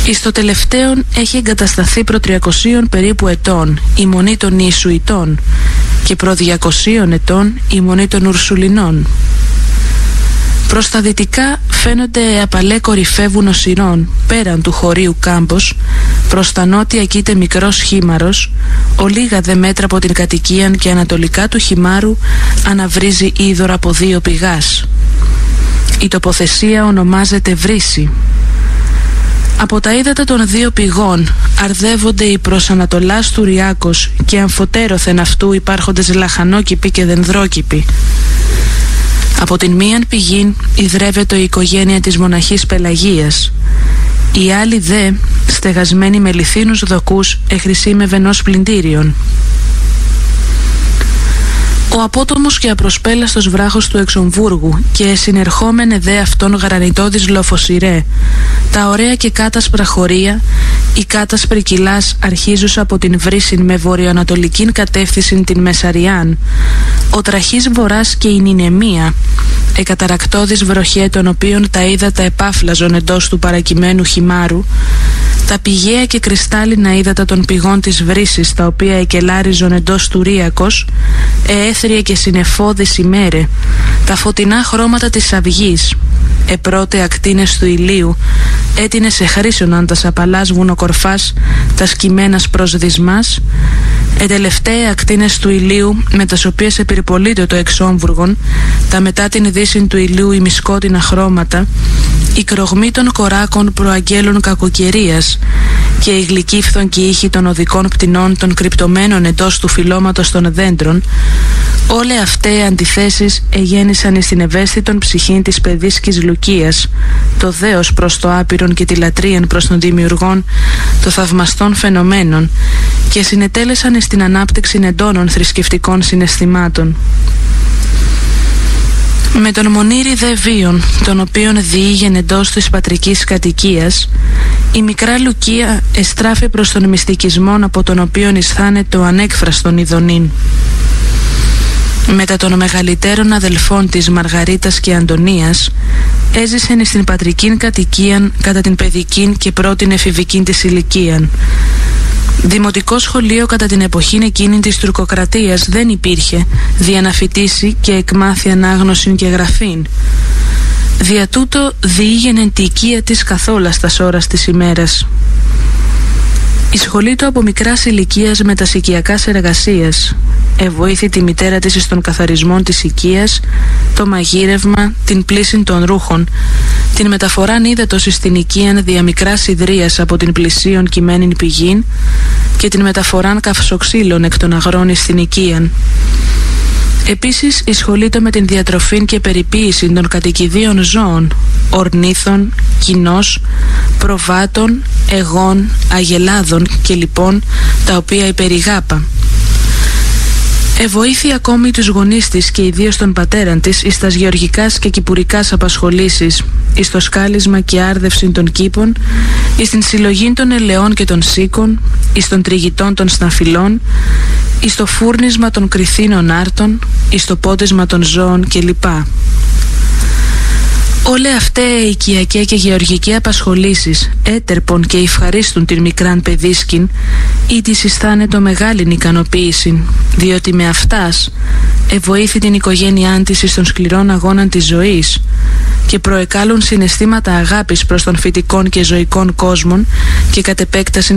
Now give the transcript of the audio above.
Εις το τελευταίον έχει εγκατασταθεί προ 300 περίπου ετών η μονή των Ιησουητών και προ 200 ετών η μονή των Ουρσουλινών. Προς τα δυτικά φαίνονται απαλέ κορυφεύουν οσυρών πέραν του χωρίου κάμπος, προς τα νότια κοίται μικρός χήμαρος, ολίγα δε μέτρα από την κατοικίαν και ανατολικά του χυμάρου αναβρίζει είδωρα από 2 πηγάς. Η τοποθεσία ονομάζεται Βρύση. Από τα ύδατα των 2 πηγών αρδεύονται οι προς Ανατολάς του Ριάκος και αμφωτέρωθεν αυτού υπάρχοντες λαχανόκηποι και δενδρόκηποι. Από την μίαν πηγήν ιδρεύεται η οικογένεια της μοναχής Πελαγίας. Η άλλη δε, στεγασμένη με λιθίνους δοκούς, εχρησίμευεν ως πλυντήριον. Ο απότομος και απροσπέλαστος βράχος του Εξομβούργου και συνερχόμενε δε αυτόν γρανιτώδης λοφοσιρέ, τα ωραία και κάτασπρα χωρία, η κάτασπρη κιλάς αρχίζουσα από την Βρύσιν με βορειοανατολικήν κατεύθυνση την Μεσαριάν, ο τραχής βορράς και η Νινεμία, εκαταρακτώδης βροχέ των οποίων τα ύδατα επάφλαζον εντός του παρακειμένου χυμάρου, τα πηγαία και κρυστάλλινα ύδατα των πηγών της Βρύσης, τα οποία εκελάριζον εντός του Ρύακος, έθρια και συνεφώδης ημέρε, τα φωτεινά χρώματα της αυγής, επρώτε ακτίνες του ηλίου, έτεινες εχρήσωναν τας απαλάς βουνοκορφάς, τα σκυμμένας προς δυσμάς, τελευταία ακτίνες του ηλίου, με τας οποίες επιρρυπολείται το Εξόμβουργον, τα μετά την δύση του ηλίου ημισκότινα χρώματα, η κρογμή των κοράκων προαγγέλων κακοκαιρίας και η γλυκύφθον και ήχη των οδικών πτηνών των κρυπτωμένων εντός του φυλλώματος των δέντρων, όλα αυτές αντιθέσεις εγέννησαν εις την ευαίσθητον ψυχήν της παιδίσκης Λουκίας, το δέος προς το άπειρον και τη λατρείαν προς τον δημιουργόν των θαυμαστών φαινομένων και συνετέλεσαν εις την ανάπτυξη εντόνων θρησκευτικών συναισθημάτων. Με τον μονήρη δε βίον, τον οποίον διήγεν εντός της πατρικής κατοικίας, η μικρά Λουκία εστράφει προς τον μυστικισμόν από τον οποίον αισθάνεται ο ανέκφραστον ειδονήν. Μετά των μεγαλύτερων αδελφών της Μαργαρίτας και Αντωνίας, έζησεν στην πατρικήν κατοικίαν κατά την παιδικήν και πρώτην εφηβικήν της ηλικίαν. Δημοτικό σχολείο κατά την εποχήν εκείνη της τουρκοκρατίας δεν υπήρχε, δια να φοιτήσει και εκμάθει ανάγνωσιν και γραφήν. Δια τούτο διήγενεν τη οικία της καθόλας τας ώρας της ημέρας. Η σχολή του από μικράς ηλικίας με τας οικιακάς εργασίας. Εβοήθη τη μητέρα της εις των καθαρισμών της οικίας, το μαγείρευμα, την πλύση των ρούχων, την μεταφοράν ύδατος εις την οικίαν δια μικράς ιδρίας από την πλησίον κειμένην πηγήν και την μεταφοράν καυσοξύλων εκ των αγρών εις την οικίαν. Επίσης ασχολείται με την διατροφή και περιποίηση των κατοικιδίων ζώων, ορνήθων, κοινός, προβάτων, εγών, αγελάδων και λοιπόν τα οποία υπερηγάπα. Εβοήθη ακόμη τους γονείς της και ιδίως τον πατέραν της εις τας γεωργικάς και κυπουρικάς απασχολήσεις, εις το σκάλισμα και άρδευση των κήπων, εις την συλλογή των ελαιών και των σίκων, εις των τριγητών των σταφυλών, εις το φούρνισμα των κρυθίνων άρτων, εις το πότισμα των ζώων κλπ. Όλα αυτά οι οικιακέ και γεωργικέ απασχολήσεις έτερπον και ευχαρίστουν την μικράν παιδίσκην ή της αισθάνετο μεγάλην ικανοποίηση, διότι με αυτάς εβοήθη την οικογένειά της εις των σκληρών αγώναν της ζωής και προεκάλουν συναισθήματα αγάπης προς των φυτικών και ζωικών κόσμων και κατ' επέκταση